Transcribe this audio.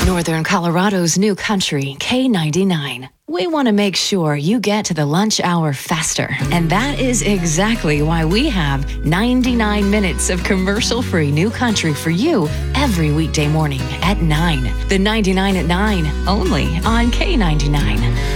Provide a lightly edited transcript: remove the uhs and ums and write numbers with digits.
Northern Colorado's new country, K99. We want to make sure you get to the lunch hour faster. And that is exactly why we have 99 minutes of commercial-free new country for you every weekday morning at 9. The 99 at 9, only on K99.